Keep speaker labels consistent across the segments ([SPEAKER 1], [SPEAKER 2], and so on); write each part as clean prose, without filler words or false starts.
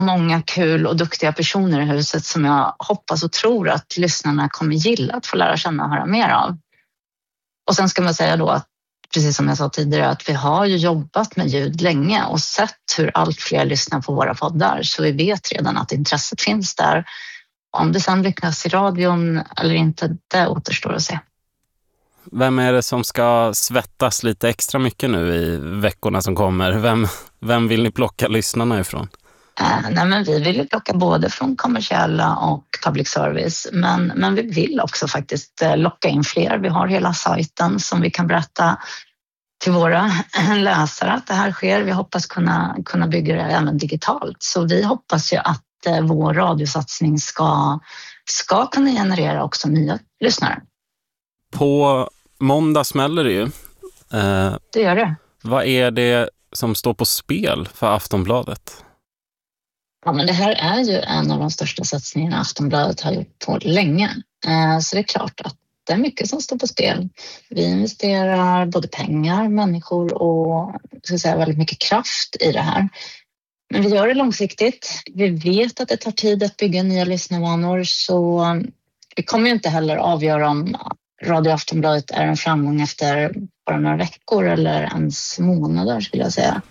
[SPEAKER 1] många kul och duktiga personer i huset som jag hoppas och tror att lyssnarna kommer gilla att få lära känna och höra mer av. Och sen ska man säga då att, precis som jag sa tidigare, att vi har ju jobbat med ljud länge och sett hur allt fler lyssnar på våra poddar. Så vi vet redan att intresset finns där. Om det sen lyckas i radion eller inte, det återstår att se.
[SPEAKER 2] Vem är det som ska svettas lite extra mycket nu i veckorna som kommer? Vem vill ni plocka lyssnarna ifrån?
[SPEAKER 1] Nej, men vi vill ju plocka både från kommersiella och public service. Men vi vill också faktiskt locka in fler. Vi har hela sajten som vi kan berätta till våra läsare att det här sker. Vi hoppas kunna bygga det även digitalt. Så vi hoppas ju att vår radiosatsning ska kunna generera också nya lyssnare.
[SPEAKER 2] På måndag smäller det ju.
[SPEAKER 1] Det gör det.
[SPEAKER 2] Vad är det som står på spel för Aftonbladet?
[SPEAKER 1] Ja, men det här är ju en av de största satsningarna Aftonbladet har gjort på länge. Så det är klart att det är mycket som står på spel. Vi investerar både pengar, människor och väldigt mycket kraft i det här. Men vi gör det långsiktigt. Vi vet att det tar tid att bygga nya lyssnarvanor, så vi kommer ju inte heller avgöra om Radio Aftonbladet är en framgång efter bara några veckor eller ens månader, skulle jag säga.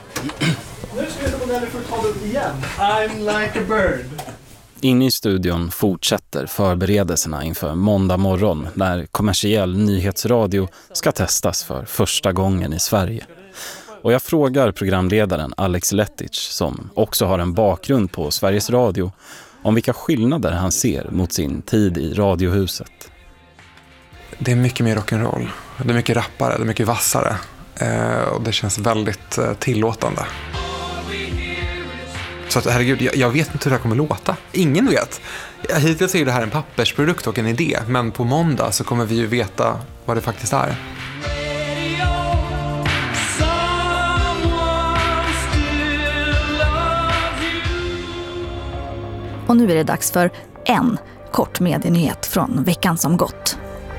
[SPEAKER 3] Nu ska vi modeller för att ta det igen. I'm like a bird.
[SPEAKER 2] Inne i studion fortsätter förberedelserna inför måndag morgon när kommersiell nyhetsradio ska testas för första gången i Sverige. Och jag frågar programledaren Alex Letic, som också har en bakgrund på Sveriges Radio, om vilka skillnader han ser mot sin tid i Radiohuset.
[SPEAKER 4] Det är mycket mer rock'n'roll. Det är mycket rappare, det är mycket vassare. Och det känns väldigt tillåtande. Så att, herregud, jag vet inte hur det här kommer låta. Ingen vet. Hittills är det här en pappersprodukt och en idé. Men på måndag så kommer vi ju veta vad det faktiskt är.
[SPEAKER 5] Och nu är det dags för en kort medienyhet från veckan som gått.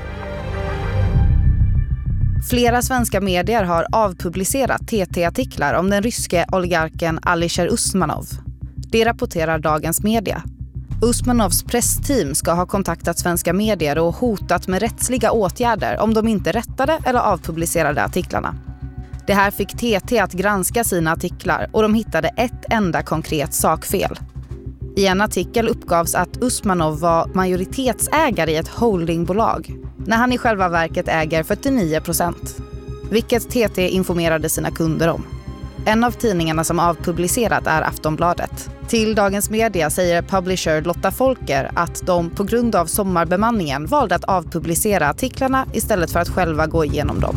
[SPEAKER 6] Flera svenska medier har avpublicerat TT-artiklar om den ryske oligarken Alisher Usmanov. Det rapporterar Dagens Media. Usmanovs pressteam ska ha kontaktat svenska medier och hotat med rättsliga åtgärder om de inte rättade eller avpublicerade artiklarna. Det här fick TT att granska sina artiklar och de hittade ett enda konkret sakfel. I en artikel uppgavs att Usmanov var majoritetsägare i ett holdingbolag, när han i själva verket äger 49%, vilket TT informerade sina kunder om. En av tidningarna som avpublicerat är Aftonbladet. Till Dagens Media säger publisher Lotta Folker att de på grund av sommarbemanningen valde att avpublicera artiklarna istället för att själva gå igenom dem.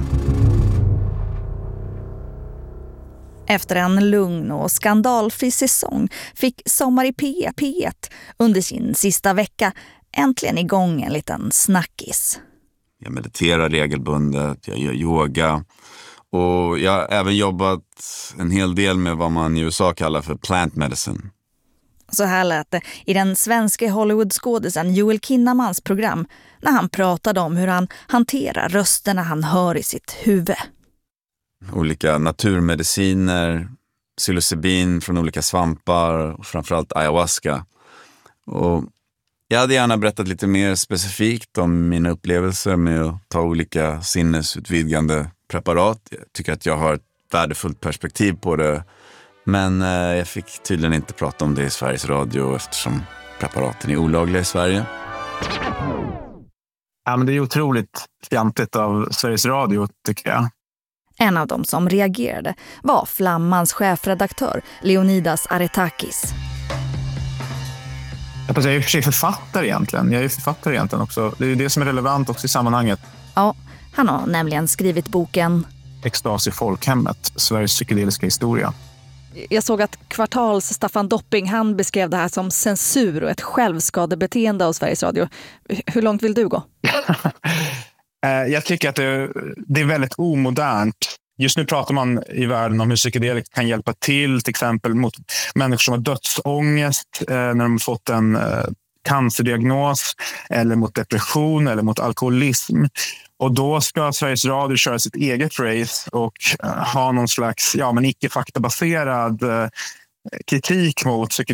[SPEAKER 5] Efter en lugn och skandalfri säsong fick Sommar i P1 under sin sista vecka äntligen igång en liten snackis.
[SPEAKER 7] Jag mediterar regelbundet, jag gör yoga och jag har även jobbat en hel del med vad man i USA kallar för plant medicine.
[SPEAKER 5] Så här lät det i den svenska Hollywood-skådisen Joel Kinnamans program när han pratade om hur han hanterar rösterna han hör i sitt huvud.
[SPEAKER 7] Olika naturmediciner, psilocybin från olika svampar och framförallt ayahuasca. Och jag hade gärna berättat lite mer specifikt om mina upplevelser med att ta olika sinnesutvidgande preparat. Jag tycker att jag har ett värdefullt perspektiv på det. Men jag fick tydligen inte prata om det i Sveriges Radio eftersom preparaten är olagliga i Sverige.
[SPEAKER 3] Ja, men det är otroligt fjantigt av Sveriges Radio, tycker jag.
[SPEAKER 5] En av dem som reagerade var Flammans chefredaktör Leonidas Aretakis.
[SPEAKER 3] Jag är ju för sig författare egentligen. Jag är författare egentligen också. Det är ju det som är relevant också i sammanhanget.
[SPEAKER 5] Ja, han har nämligen skrivit boken
[SPEAKER 3] Extas i folkhemmet, Sveriges psykedeliska historia.
[SPEAKER 8] Jag såg att Kvartals Staffan Dopping, han beskrev det här som censur och ett självskadebeteende av Sveriges Radio. Hur långt vill du gå?
[SPEAKER 3] Jag tycker att det är väldigt omodernt. Just nu pratar man i världen om hur psykedelika kan hjälpa till exempel mot människor som har dödsångest när de har fått en cancerdiagnos, eller mot depression eller mot alkoholism. Och då ska Sveriges Radio köra sitt eget race och ha någon slags icke-faktabaserad kritik mot